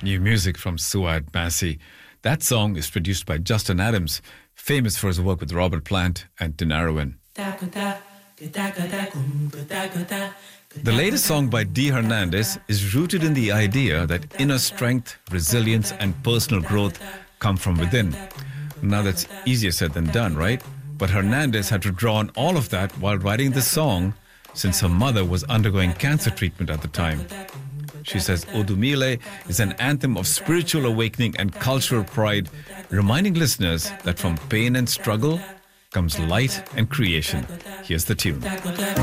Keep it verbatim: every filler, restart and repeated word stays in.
New music from Suad Massey. That song is produced by Justin Adams, famous for his work with Robert Plant and Tinariwen. The latest song by Dee Hernandez is rooted in the idea that inner strength, resilience, and personal growth come from within. Now that's easier said than done, right? But Hernandez had to draw on all of that while writing this song, since her mother was undergoing cancer treatment at the time. She says Odumile is an anthem of spiritual awakening and cultural pride, reminding listeners that from pain and struggle comes light and creation. Here's the tune.